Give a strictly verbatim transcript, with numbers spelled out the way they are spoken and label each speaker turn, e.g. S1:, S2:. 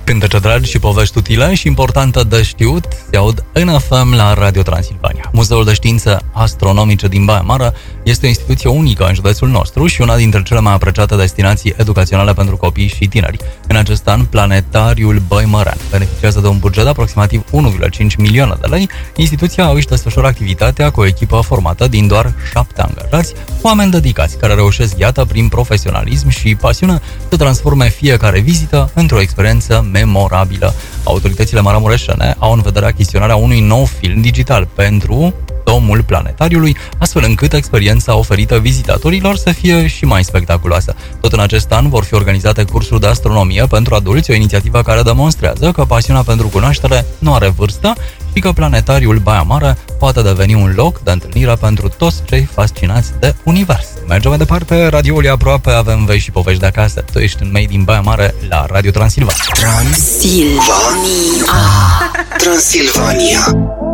S1: Cântece dragi și povești utile și importantă de știut se aud în F M la Radio Transilvania. Muzeul de Științe Astronomice din Baia Mare este o instituție unică în județul nostru și una dintre cele mai apreciate destinații educaționale pentru copii și tineri. În acest an, Planetariul Băimărean beneficiază de un buget de aproximativ unu virgulă cinci milioane de lei. Instituția își desfășoară activitatea cu o echipă formată din doar șapte angajați, oameni dedicați care reușesc, iată, prin profesionalism și pasiune, să transforme fiecare vizită într-o experiență memorabilă. Autoritățile maramureșene au în vedere achiziționarea unui nou film digital pentru Domul Planetariului, astfel încât experiența oferită vizitatorilor să fie și mai spectaculoasă. Tot în acest an vor fi organizate cursuri de astronomie pentru adulți, o inițiativă care demonstrează că pasiunea pentru cunoaștere nu are vârstă și că Planetariul Baia Mare poate deveni un loc de întâlnire pentru toți cei fascinați de univers. Mergem mai departe, radioul e aproape, avem vești și povești de acasă. Tu ești în Made din Baia Mare la Radio Transilvania.
S2: Transilvania. Transilvania.